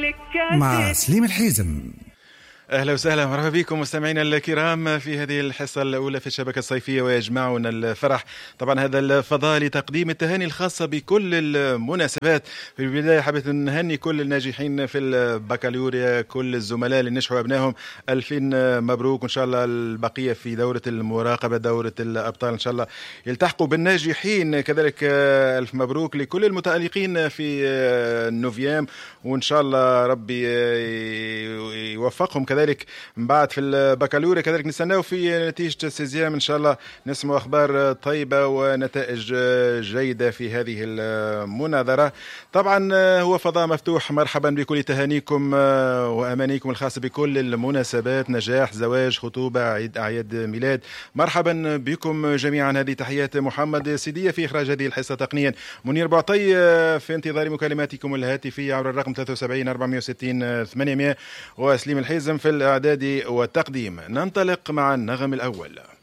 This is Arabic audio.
مع سليم الحيزم. أهلا وسهلا مرحبا بكم مستمعينا الكرام في هذه الحصة الأولى في الشبكة الصيفية ويجمعنا الفرح. طبعا هذا الفضاء لتقديم التهاني الخاصة بكل المناسبات. في البداية حبيت نهني كل الناجحين في البكالوريا، كل الزملاء اللي نجحوا أبنائهم، 2000 مبروك، وإن شاء الله البقية في دورة المراقبة، دورة الأبطال إن شاء الله يلتحقوا بالناجحين. كذلك ألف مبروك لكل المتألقين في النوفيام، وإن شاء الله ربي يوفقهم كذلك من بعد في البكالوريا. كذلك نستناو في نتيجة السيزيام إن شاء الله نسمع أخبار طيبة ونتائج جيدة في هذه المناظرة. طبعا هو فضاء مفتوح، مرحبا بكل تهانيكم وأمانيكم الخاصة بكل المناسبات، نجاح، زواج، خطوبة، عيد، أعياد ميلاد. مرحبا بكم جميعا. هذه تحيات محمد سيدية في إخراج هذه الحصة تقنيا، منير بعطي في انتظار مكالماتكم الهاتفية عبر الرقم 73 460 800، وسليم الحيزم في الإعداد والتقديم. ننطلق مع النغم الأول.